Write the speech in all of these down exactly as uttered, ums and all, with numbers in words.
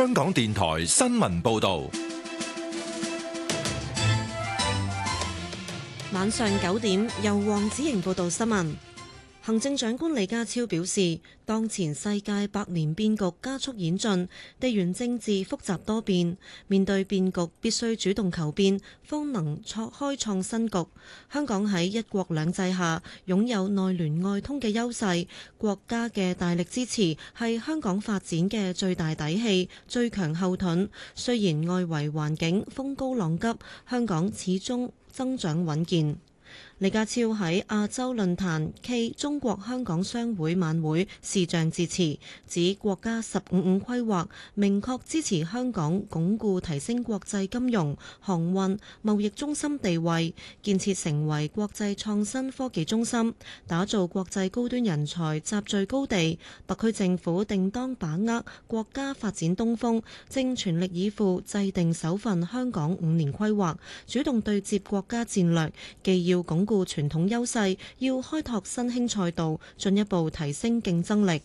香港電台新聞報道。 晚上九點，由黃子瑩報道新聞。行政長官李家超表示，當前世界百年變局加速演進，地緣政治複雜多變，面對變局必須主動求變，方能創開創新局。香港喺一國兩制下擁有內聯外通嘅優勢，國家嘅大力支持係香港發展嘅最大底氣、最強後盾。雖然外圍環境風高浪急，香港始終增長穩健。李家超喺亞洲論壇暨中國香港商會晚會視像致辭，指國家十五五規劃明確支持香港鞏固提升國際金融、航運、貿易中心地位，建設成為國際創新科技中心，打造國際高端人才集聚高地。特區政府定當把握國家發展東風，正全力以赴制定首份香港五年規劃，主動對接國家戰略，既要鞏固傳統優勢，要開拓新興賽道，進一步提升競爭力。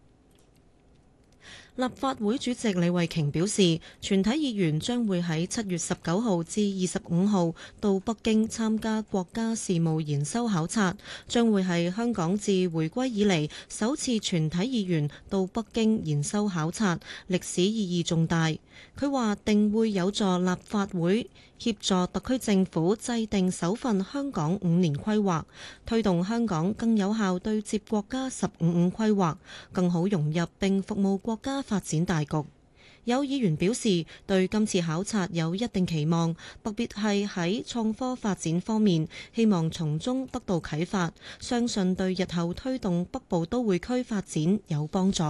立法會主席李慧瓊表示，全體議員將會喺七月十九號至二十五號到北京參加國家事務研修考察，將會係香港自回歸以嚟首次全體議員到北京研修考察，歷史意義重大。佢話定會有助立法會協助特區政府制定首份香港五年規劃，推動香港更有效對接國家十五五規劃，更好融入並服務國家發展大局。有議員表示對今次考察有一定期望，特別係喺創科發展方面，希望從中得到啟發，相信對日後推動北部都會區發展有幫助。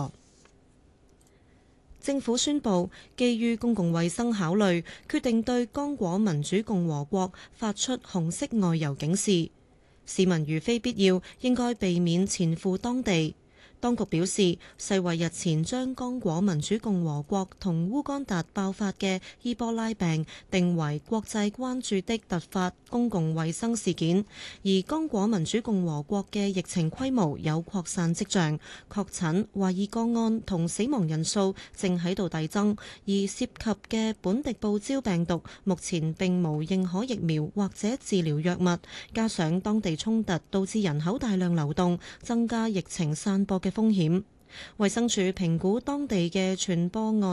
政府宣布，基於公共衛生考慮，決定對剛果民主共和國發出紅色外遊警示，市民如非必要，應該避免前赴當地。當局表示，世衛日前將剛果民主共和國同烏干達爆發嘅伊波拉病定為國際關注的突發公共衛生事件，而剛果民主共和國嘅疫情規模有擴散跡象，確診、懷疑個案同死亡人數正喺度遞增，而涉及嘅本地報招病毒目前並無認可疫苗或者治療藥物，加上當地衝突導致人口大量流動，增加疫情散播嘅風險。衛生署評估當地嘅傳播案